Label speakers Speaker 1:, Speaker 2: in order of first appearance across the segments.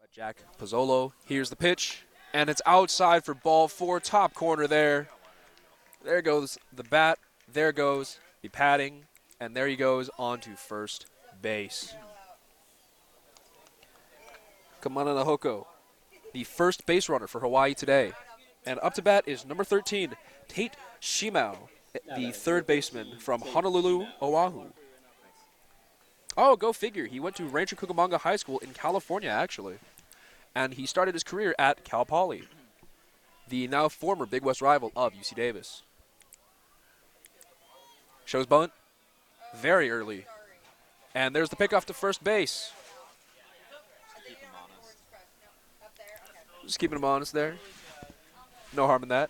Speaker 1: Jack Pozzolo. Here's the pitch, and it's outside for ball four, top corner there. There goes the bat. There goes the padding, and there he goes on to first base. Kamana Nahoko, the first base runner for Hawaii today. And up to bat is number 13, Tate Shimao, the third baseman from Honolulu, Oahu. Oh, go figure. He went to Rancho Cucamonga High School in California, actually. And he started his career at Cal Poly, the now former Big West rival of UC Davis. Shows bunt very early. And there's the pickoff to first base. Just keeping him honest there. No harm in that.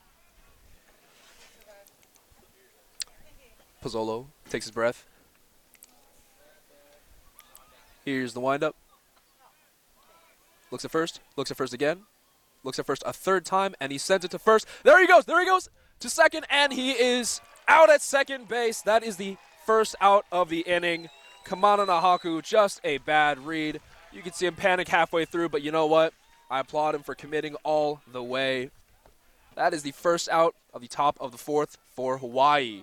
Speaker 1: Pozzolo takes his breath. Here's the windup. Looks at first again. Looks at first a third time, and he sends it to first. There he goes to second, and he is out at second base. That is the first out of the inning. Kamana Nahaku, just a bad read. You can see him panic halfway through, but you know what? I applaud him for committing all the way. That is the first out of the top of the fourth for Hawaii.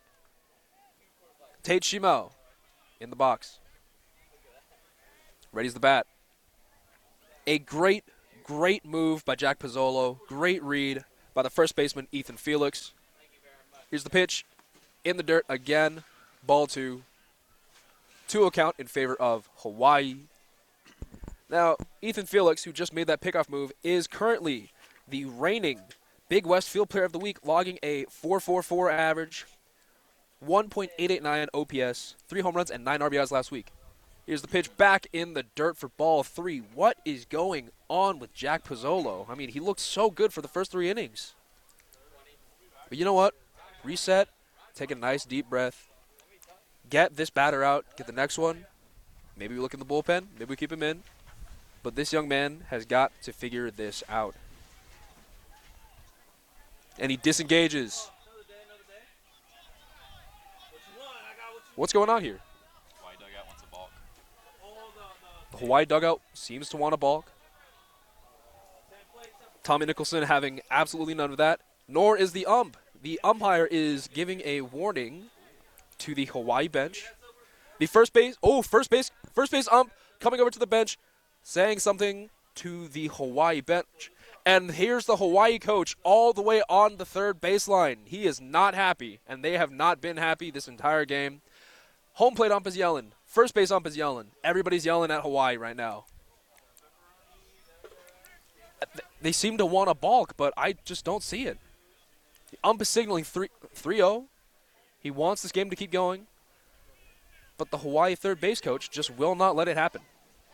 Speaker 1: Tate Shimao in the box. Ready's the bat. A great move by Jack Pozzolo. Great read by the first baseman, Ethan Felix. Here's the pitch. In the dirt again. Ball two. 2-0 count in favor of Hawaii. Now, Ethan Felix, who just made that pickoff move, is currently the reigning Big West Field Player of the Week, logging a .444 average, 1.889 OPS, 3 home runs, and 9 RBIs last week. Here's the pitch back in the dirt for ball 3. What is going on with Jack Pozzolo? I mean, he looked so good for the first 3 innings. But you know what? Reset, take a nice deep breath, get this batter out, get the next one. Maybe we look in the bullpen, maybe we keep him in. But this young man has got to figure this out. And he disengages. What's going on here?
Speaker 2: Hawaii dugout wants a balk.
Speaker 1: The Hawaii dugout seems to want a balk. Tommy Nicholson having absolutely none of that, nor is the ump. The umpire is giving a warning to the Hawaii bench. The first base ump coming over to the bench, saying something to the Hawaii bench. And here's the Hawaii coach all the way on the third baseline. He is not happy, and they have not been happy this entire game. Home plate ump is yelling. First base ump is yelling. Everybody's yelling at Hawaii right now. They seem to want a balk, but I just don't see it. The ump is signaling 3-0. He wants this game to keep going, but the Hawaii third base coach just will not let it happen.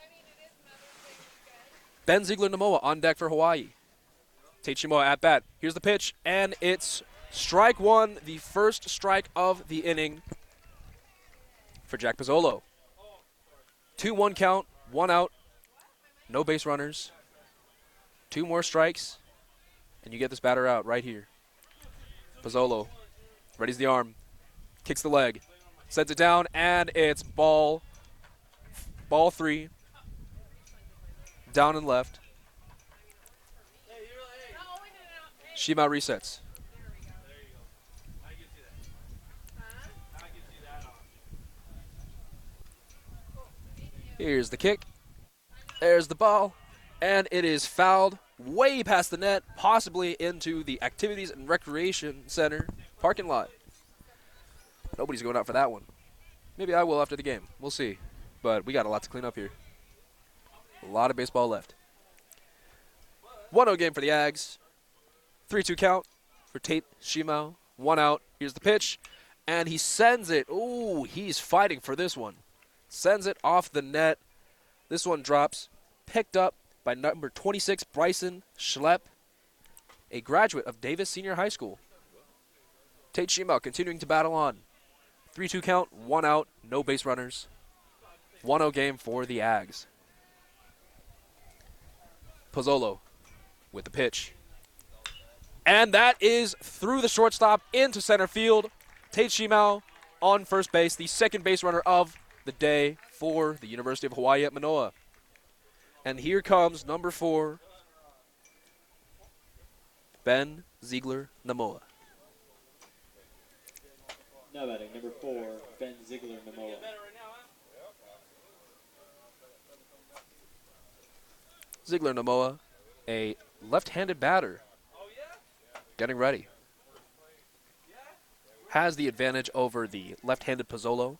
Speaker 1: Ben Ziegler-Namoa on deck for Hawaii. Tate Shimao at bat. Here's the pitch, and it's strike one, the first strike of the inning for Jack Pozzolo. 2-1 count, 1 out, no base runners. 2 more strikes, and you get this batter out right here. Pozzolo readies the arm, kicks the leg, sets it down, and it's ball 3. Down and left. Shima resets. Here's the kick. There's the ball. And it is fouled way past the net, possibly into the Activities and Recreation Center parking lot. Nobody's going out for that one. Maybe I will after the game. We'll see. But we got a lot to clean up here. A lot of baseball left. 1-0 game for the Ags. 3-2 count for Tate Shimao. 1 out. Here's the pitch. And he sends it. Ooh, he's fighting for this one. Sends it off the net. This one drops. Picked up by number 26, Bryson Schlepp, a graduate of Davis Senior High School. Tate Shimao continuing to battle on. 3-2 count. 1 out. No base runners. 1-0 game for the Ags. Pozzolo with the pitch. And that is through the shortstop into center field. Tate Shimao on first base, the second base runner of the day for the University of Hawaii at Manoa. And here comes number 4, Ben Ziegler Namoa.
Speaker 3: Now batting, number 4, Ben Ziegler Namoa.
Speaker 1: Ziegler Namoa, a left-handed batter, getting ready. Has the advantage over the left-handed Pozzolo.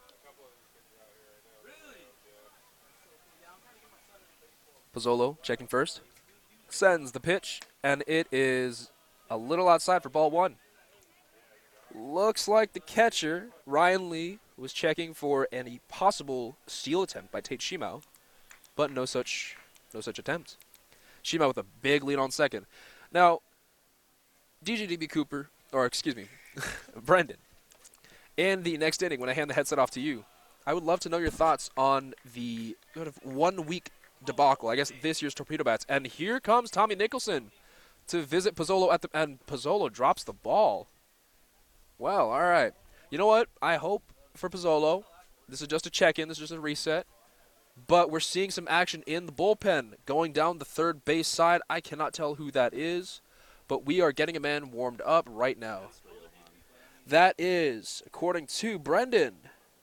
Speaker 1: Pozzolo checking first. Sends the pitch, and it is a little outside for ball 1. Looks like the catcher, Ryan Lee, was checking for any possible steal attempt by Tate Shimao, but no such attempt. Shimao with a big lead on second. Now, DJDB Cooper, or excuse me, Brendan, in the next inning, when I hand the headset off to you, I would love to know your thoughts on the sort of 1 week debacle, I guess this year's Torpedo Bats. And here comes Tommy Nicholson to visit Pozzolo and Pozzolo drops the ball. Well, all right. You know what? I hope for Pozzolo, this is just a check-in, this is just a reset, but we're seeing some action in the bullpen going down the third base side. I cannot tell who that is, but we are getting a man warmed up right now. That is, according to Brendan,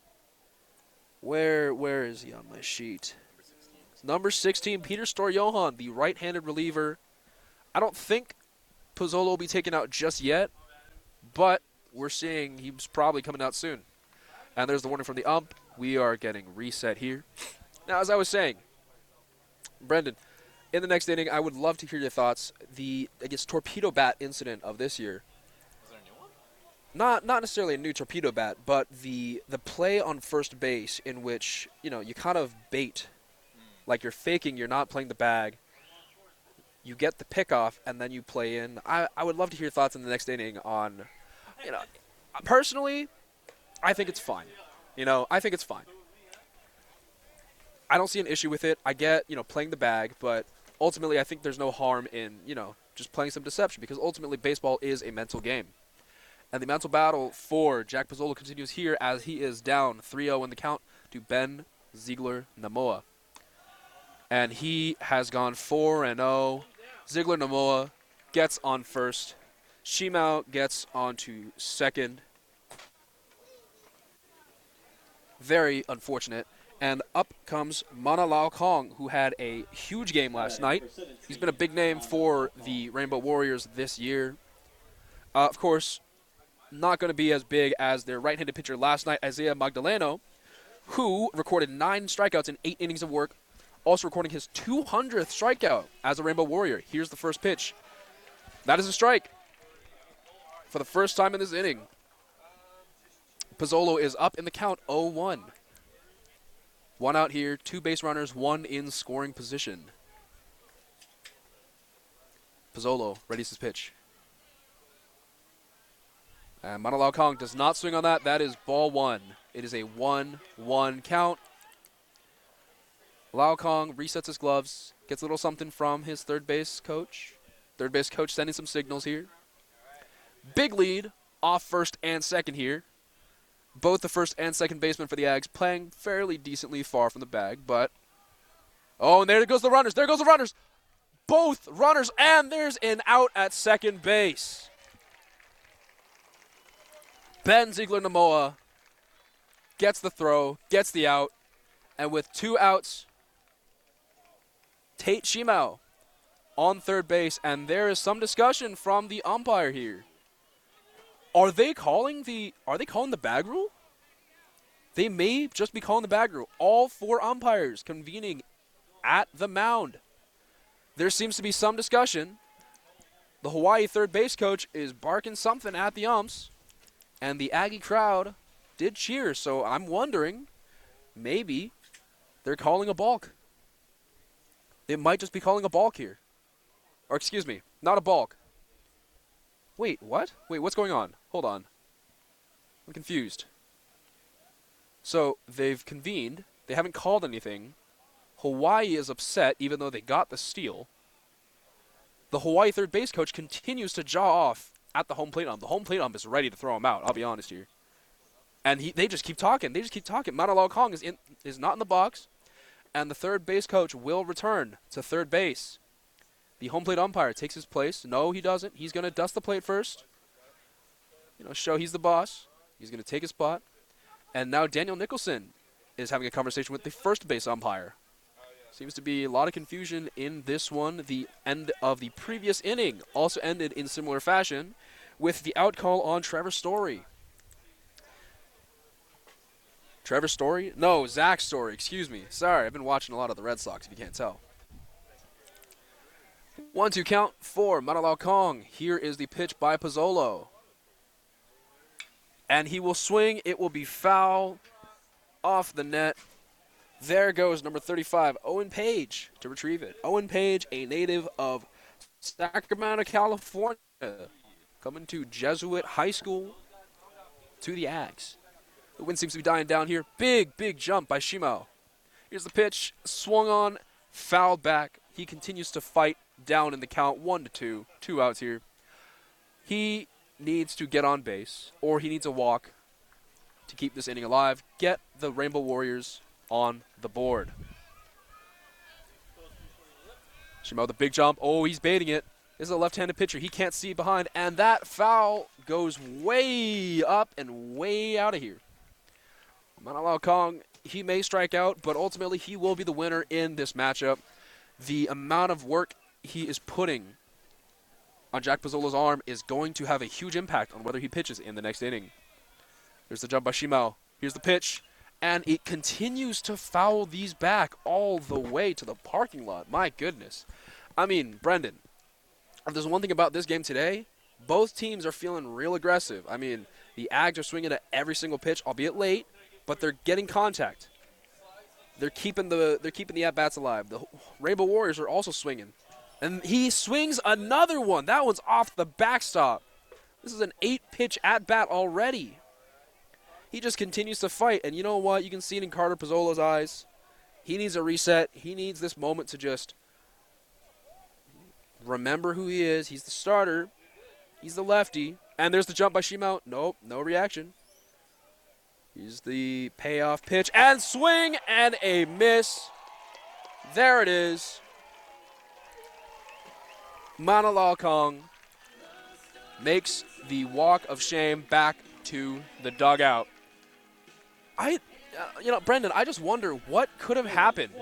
Speaker 1: where is he on my sheet? Number 16, Peter Storjohan, the right-handed reliever. I don't think Pozzolo will be taken out just yet, but we're seeing he's probably coming out soon. And there's the warning from the ump. We are getting reset here. Now, as I was saying, Brendan, in the next inning, I would love to hear your thoughts. The, I guess, torpedo bat incident of this year.
Speaker 2: Is there a new one?
Speaker 1: Not necessarily a new torpedo bat, but the play on first base in which, you know, you kind of bait. Like you're faking, you're not playing the bag. You get the pickoff, and then you play in. I would love to hear your thoughts in the next inning on, you know, personally, I think it's fine. You know, I think it's fine. I don't see an issue with it. I get, you know, playing the bag, but ultimately I think there's no harm in, you know, just playing some deception because ultimately baseball is a mental game. And the mental battle for Jack Pozzolo continues here as he is down 3-0 in the count to Ben Ziegler Namoa. And he has gone 4-0. Ziegler Namoa gets on first. Shimao gets on to second. Very unfortunate. And up comes Mana Lao Kong, who had a huge game last night. He's been a big name for the Rainbow Warriors this year. Of course, not going to be as big as their right-handed pitcher last night, Isaiah Magdaleno, who recorded 9 strikeouts in 8 innings of work, also recording his 200th strikeout as a Rainbow Warrior. Here's the first pitch. That is a strike for the first time in this inning. Pozzolo is up in the count 0-1. 1 out here, 2 base runners, 1 in scoring position. Pozzolo readies his pitch. And Mana Lao Kong does not swing on that. That is ball 1. It is a 1-1 count. Lao Kong resets his gloves, gets a little something from his third base coach. Third base coach sending some signals here. Big lead off first and second here. Both the first and second baseman for the Ags playing fairly decently far from the bag, but... Oh, and there goes the runners. There goes the runners. Both runners, and there's an out at second base. Ben Ziegler Namoa gets the throw, gets the out, and with 2 outs, Tate Shimao on third base, and there is some discussion from the umpire here. Are they calling the bag rule? They may just be calling the bag rule. All 4 umpires convening at the mound. There seems to be some discussion. The Hawaii third base coach is barking something at the umps, and the Aggie crowd did cheer, so I'm wondering, maybe they're calling a balk. They might just be calling a balk here. Or excuse me, not a balk. Wait, what? Wait, what's going on? Hold on. I'm confused. So, they've convened. They haven't called anything. Hawaii is upset, even though they got the steal. The Hawaii third base coach continues to jaw off at the home plate ump. The home plate ump is ready to throw him out, I'll be honest here. And they just keep talking. They just keep talking. Mana Lao Kong is not in the box. and the third base coach will return to third base. The home plate umpire takes his place. No, he doesn't. He's going to dust the plate first. Show he's the boss. He's going to take his spot. And now Daniel Nicholson is having a conversation with the first base umpire. Seems to be a lot of confusion in this one. The end of the previous inning also ended in similar fashion with the out call on Trevor Story. Trevor Story? No, Zach Story, excuse me. Sorry, I've been watching a lot of the Red Sox, if you can't tell. 1-2 count for Manalaw Kong. Here is the pitch by Pozzolo. And he will swing. It will be foul off the net. There goes number 35, Owen Page, to retrieve it. Owen Page, a native of Sacramento, California, coming to Jesuit High School to the Ags. The wind seems to be dying down here. Big jump by Shimo. Here's the pitch, swung on, fouled back. He continues to fight down in the count, 1-2, 2 outs here. He needs to get on base, or he needs a walk to keep this inning alive, get the Rainbow Warriors on the board. Shimo, the big jump. Oh, he's baiting it. This is a left-handed pitcher. He can't see behind, and that foul goes way up and way out of here. Manalaw Kong, he may strike out, but ultimately he will be the winner in this matchup. The amount of work he is putting on Jack Pozzolo's arm is going to have a huge impact on whether he pitches in the next inning. There's the jump by Shimo. Here's the pitch. And it continues to foul these back all the way to the parking lot. My goodness. I mean, Brendan, if there's one thing about this game today, both teams are feeling real aggressive. I mean, the Ags are swinging at every single pitch, albeit late, but they're getting contact. They're keeping the at-bats alive. The Rainbow Warriors are also swinging. And he swings another one. That one's off the backstop. This is an 8-pitch at-bat already. He just continues to fight, and you know what? You can see it in Carter Pozzolo's eyes. He needs a reset. He needs this moment to just remember who he is. He's the starter. He's the lefty. And there's the jump by Shimo. Nope, no reaction. Here's the payoff pitch, and swing, and a miss. There it is. Manalaw Kong makes the walk of shame back to the dugout. Brendan, I just wonder what could have happened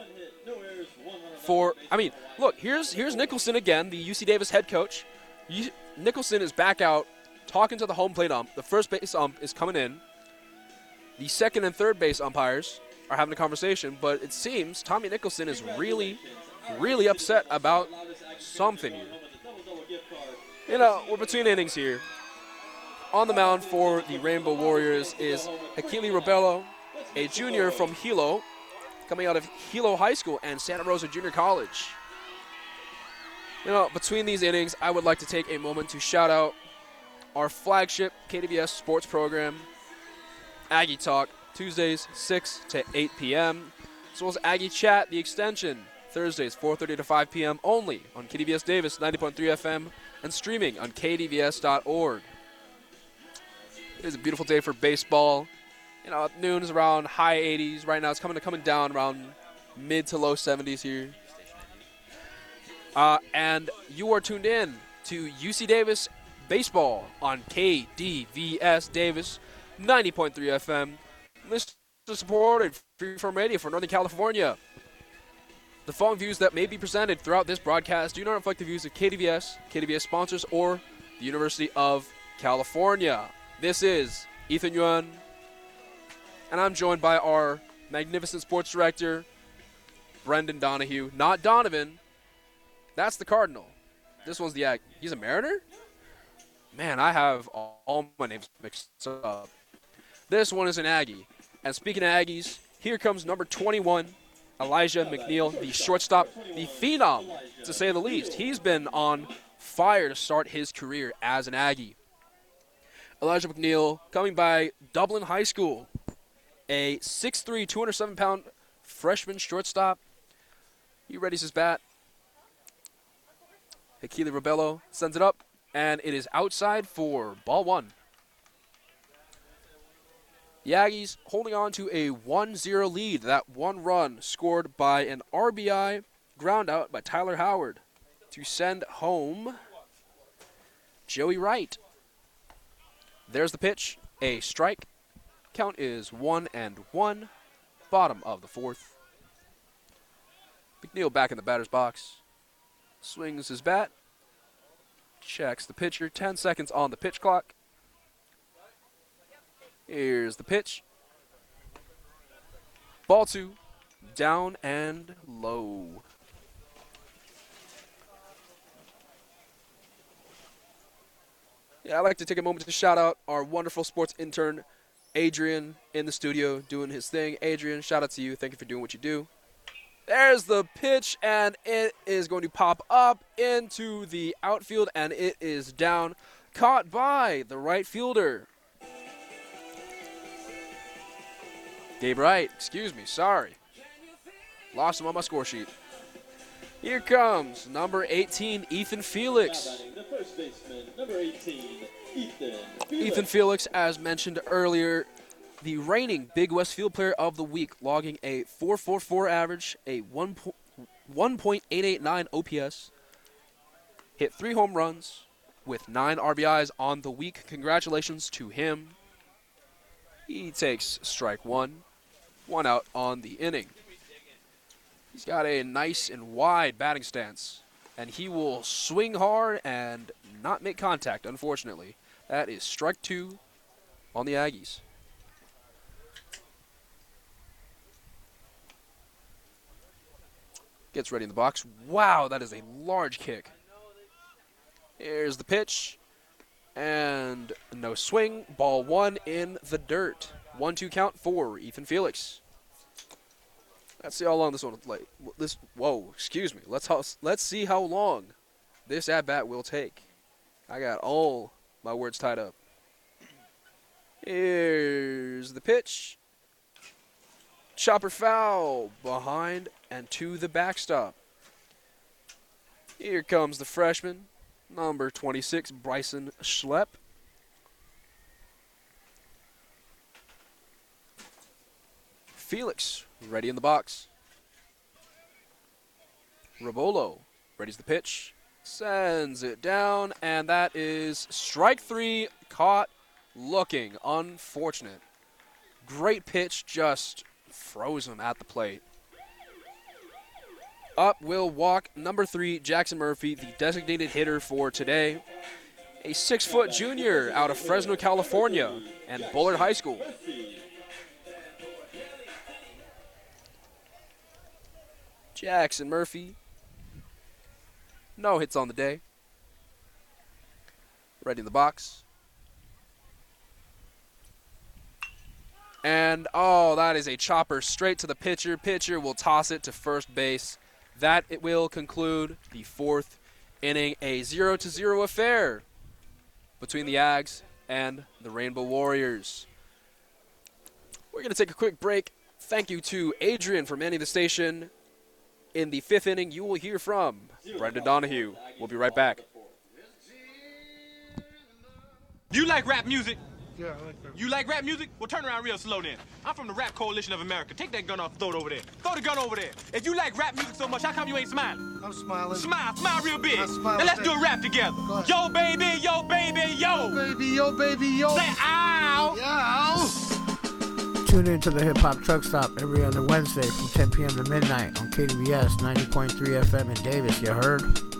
Speaker 1: look, here's Nicholson again, the UC Davis head coach. Nicholson is back out talking to the home plate ump. The first base ump is coming in. The second and third base umpires are having a conversation, but it seems Tommy Nicholson is really, really upset about something here. We're between innings here. On the mound for the Rainbow Warriors is Hakili Robello, a junior from Hilo, coming out of Hilo High School and Santa Rosa Junior College. Between these innings, I would like to take a moment to shout out our flagship KDVS sports program, Aggie Talk, Tuesdays 6 to 8 p.m., as well as Aggie Chat, the extension, Thursdays 4:30 to 5 p.m. only on KDVS Davis 90.3 FM and streaming on kdvs.org. It is a beautiful day for baseball. Noon is around high 80s. Right now it's coming down around mid to low 70s here. And you are tuned in to UC Davis Baseball on KDVS Davis 90.3 FM. Listener supported Freeform Radio for Northern California. The following views that may be presented throughout this broadcast do not reflect the views of KDVS sponsors, or the University of California. This is Ethan Yuan, and I'm joined by our magnificent sports director, Brendan Donahue. Not Donovan. That's the Cardinal. This one's the Aggie. He's a Mariner? Man, I have all my names mixed up. This one is an Aggie. And speaking of Aggies, here comes number 21, Elijah McNeil, the shortstop, the phenom, to say the least. He's been on fire to start his career as an Aggie. Elijah McNeil coming by Dublin High School, a 6'3", 207-pound freshman shortstop. He readies his bat. Hakili Robello sends it up, and it is outside for ball one. The Aggies holding on to a 1-0 lead. That one run scored by an RBI ground out by Tyler Howard to send home Joey Wright. There's the pitch, a strike. Count is 1-1, bottom of the fourth. McNeil back in the batter's box. Swings his bat. Checks the pitcher. 10 seconds on the pitch clock. Here's the pitch. Ball 2. Down and low. Yeah, I'd like to take a moment to shout out our wonderful sports intern, Adrian, in the studio doing his thing. Adrian, shout out to you. Thank you for doing what you do. There's the pitch, and it is going to pop up into the outfield, and it is down. Caught by the right fielder. Gabe Wright, excuse me, sorry. Lost him on my score sheet. Here comes number 18, Ethan Felix.
Speaker 3: Now batting the first baseman, number 18, Ethan Felix.
Speaker 1: Ethan Felix, as mentioned earlier, the reigning Big West Field Player of the Week, logging a .444 average, a 1.889 OPS, hit 3 home runs with 9 RBIs on the week. Congratulations to him. He takes strike 1, 1 out on the inning. He's got a nice and wide batting stance, and he will swing hard and not make contact, unfortunately. That is strike 2 on the Aggies. Gets ready in the box. Wow, that is a large kick. Here's the pitch. And no swing. Ball 1 in the dirt. 1-2 count for Ethan Felix. Let's see how long this one whoa, excuse me. Let's see how long this at-bat will take. I got all my words tied up. Here's the pitch. Chopper foul behind and to the backstop. Here comes the freshman, number 26, Bryson Schlepp. Felix ready in the box. Rabolo readies the pitch, sends it down, and that is strike 3, caught looking. Unfortunate. Great pitch, just froze him at the plate. Up will walk number 3, Jackson Murphy, the designated hitter for today. A 6-foot junior out of Fresno, California, and Bullard High School. Jackson Murphy, no hits on the day. Ready in the box. And, oh, that is a chopper straight to the pitcher. Pitcher will toss it to first base. That it will conclude the 4th inning, a 0-0 affair between the Ags and the Rainbow Warriors. We're going to take a quick break. Thank you to Adrian for manning the station. In the 5th inning, you will hear from Brendan Donahue. We'll be right back.
Speaker 4: You like rap music?
Speaker 5: Yeah, I like rap.
Speaker 4: You like rap music? Well, turn around real slow then. I'm from the Rap Coalition of America. Take that gun off and throw it over there. Throw the gun over there. If you like rap music so much, how come you ain't smiling?
Speaker 5: I'm smiling.
Speaker 4: Smile real big.
Speaker 5: I'm smiling.
Speaker 4: And let's do a rap together.
Speaker 5: Go ahead.
Speaker 4: Yo, baby, yo, baby, yo.
Speaker 5: Baby, yo, baby, yo.
Speaker 4: Say ow.
Speaker 5: Yeah.
Speaker 6: Tune in to the Hip Hop Truck Stop every other Wednesday from 10 p.m. to midnight on KDVS 90.3 FM in Davis, you heard?